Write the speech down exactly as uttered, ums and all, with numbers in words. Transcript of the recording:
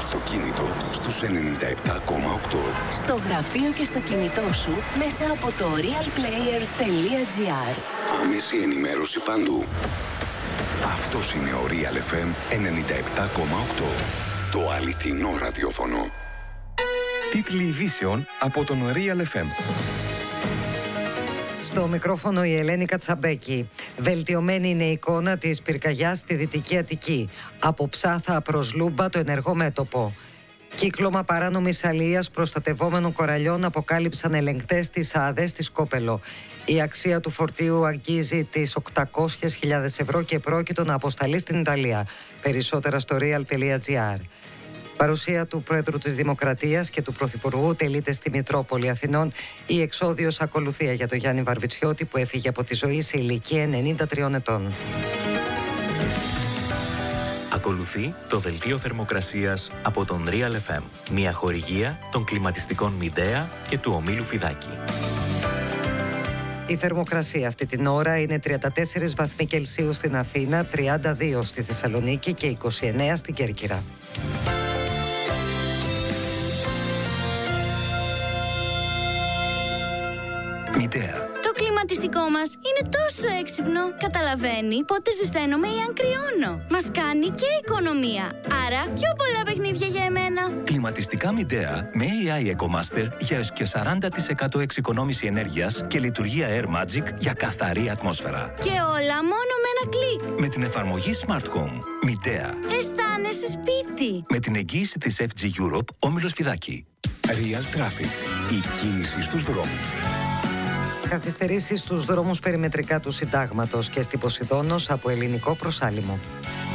αυτοκίνητο στους ενενήντα επτά κόμμα οκτώ. Στο γραφείο και στο κινητό σου μέσα από το realplayer τελεία gr. Άμεση ενημέρωση παντού. Αυτός είναι ο Real εφ εμ ενενήντα επτά κόμμα οκτώ. Το αληθινό ραδιόφωνο. Τίτλοι ειδήσεων από τον Real εφ εμ. Στο μικρόφωνο η Ελένη Κατσαμπέκη. Βελτιωμένη είναι η εικόνα της πυρκαγιάς στη Δυτική Αττική. Από Ψάθα προς Λούμπα το ενεργό μέτωπο. Κύκλωμα παράνομης αλίας προστατευόμενων κοραλιών αποκάλυψαν ελεγκτές της ΑΔΕ στη Σκόπελο. Η αξία του φορτίου αγγίζει τις οκτακόσιες χιλιάδες ευρώ και πρόκειτο να αποσταλεί στην Ιταλία. Περισσότερα στο real τελεία gr. Παρουσία του Πρόεδρου της Δημοκρατίας και του Πρωθυπουργού τελείται στη Μητρόπολη Αθηνών. Η εξόδιος ακολουθία για τον Γιάννη Βαρβιτσιώτη που έφυγε από τη ζωή σε ηλικία ενενήντα τριών ετών. Ακολουθεί το δελτίο θερμοκρασίας από τον Real εφ εμ. Μια χορηγία των κλιματιστικών Midea και του ομίλου Φιδάκη. Η θερμοκρασία αυτή την ώρα είναι τριάντα τέσσερις βαθμοί Κελσίου στην Αθήνα, τριάντα δύο στη Θεσσαλονίκη και είκοσι εννέα στην Κέρκυρα. Midea. Το κλιματιστικό μας είναι τόσο έξυπνο. Καταλαβαίνει πότε ζεσταίνομαι ή αν κρυώνω. Μας κάνει και οικονομία. Άρα πιο πολλά παιχνίδια για εμένα. Κλιματιστικά Midea με έι άι EcoMaster για έως και σαράντα τοις εκατό εξοικονόμηση ενέργειας και λειτουργία Air Magic για καθαρή ατμόσφαιρα. Και όλα μόνο με ένα κλικ. Με την εφαρμογή Smart Home. Midea. Αισθάνεσαι σπίτι. Με την εγγύηση της εφ τζι Europe, όμιλος Φιδάκη. Real Traffic. Η κίνηση στους δρόμους. Καθυστερήσεις στους δρόμους περιμετρικά του Συντάγματος και στη Ποσειδώνος από ελληνικό προσάλιμο.